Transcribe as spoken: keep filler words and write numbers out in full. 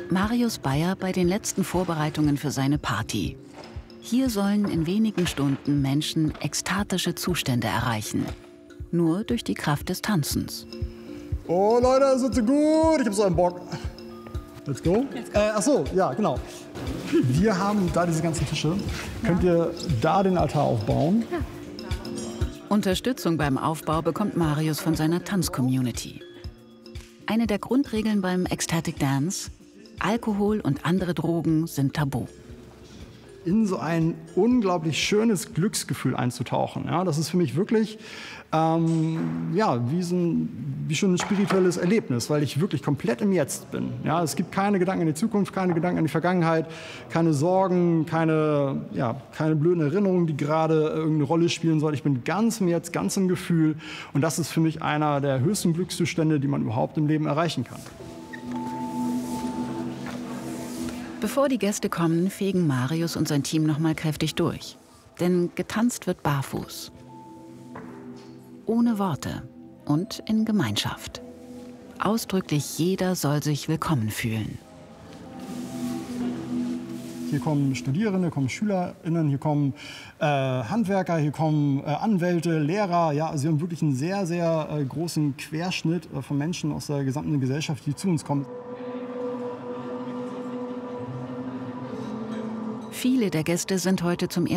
Marius Beyer bei den letzten Vorbereitungen für seine Party. Hier sollen in wenigen Stunden Menschen ekstatische Zustände erreichen. Nur durch die Kraft des Tanzens. Oh Leute, sind Sie gut? Ich hab so einen Bock. Let's go. Let's go. Äh, ach so, ja, genau. Wir haben da diese ganzen Tische. Ja. Könnt ihr da den Altar aufbauen? Ja. Unterstützung beim Aufbau bekommt Marius von seiner Tanzcommunity. Eine der Grundregeln beim Ecstatic Dance: Alkohol und andere Drogen sind tabu. In so ein unglaublich schönes Glücksgefühl einzutauchen. Ja, das ist für mich wirklich ähm, ja, wie, so ein, wie schon ein spirituelles Erlebnis, weil ich wirklich komplett im Jetzt bin. Ja, es gibt keine Gedanken an die Zukunft, keine Gedanken an die Vergangenheit, keine Sorgen, keine, ja, keine blöden Erinnerungen, die gerade irgendeine Rolle spielen sollen. Ich bin ganz im Jetzt, ganz im Gefühl. Und das ist für mich einer der höchsten Glückszustände, die man überhaupt im Leben erreichen kann. Bevor die Gäste kommen, fegen Marius und sein Team noch mal kräftig durch. Denn getanzt wird barfuß. Ohne Worte und in Gemeinschaft. Ausdrücklich jeder soll sich willkommen fühlen. Hier kommen Studierende, hier kommen SchülerInnen, hier kommen äh, Handwerker, hier kommen äh, Anwälte, Lehrer. Ja, also wir haben wirklich einen sehr, sehr äh, großen Querschnitt äh, von Menschen aus der gesamten Gesellschaft, die zu uns kommen. Viele der Gäste sind heute zum